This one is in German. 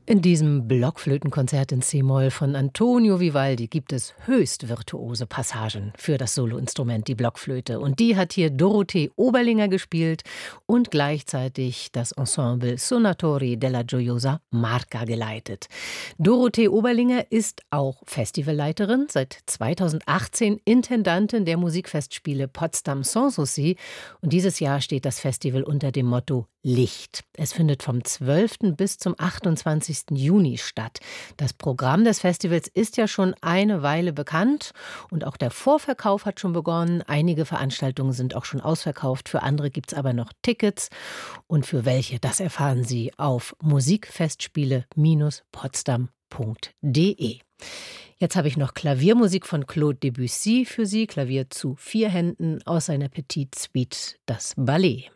In diesem Blockflötenkonzert in c-Moll von Antonio Vivaldi gibt es höchst virtuose Passagen für das Soloinstrument, die Blockflöte. Und die hat hier Dorothee Oberlinger gespielt und gleichzeitig das Ensemble Suonatori della Gioiosa Marca geleitet. Dorothee Oberlinger ist auch Festivalleiterin, seit 2018 Intendantin der Musikfestspiele Potsdam Sanssouci. Und dieses Jahr steht das Festival unter dem Motto Licht. Es findet vom 12. bis zum 28. Juni statt. Das Programm des Festivals ist ja schon eine Weile bekannt und auch der Vorverkauf hat schon begonnen. Einige Veranstaltungen sind auch schon ausverkauft, für andere gibt es aber noch Tickets. Und für welche, das erfahren Sie auf musikfestspiele-potsdam.de. Jetzt habe ich noch Klaviermusik von Claude Debussy für Sie, Klavier zu 4 Händen aus seiner Petite Suite, das Ballet.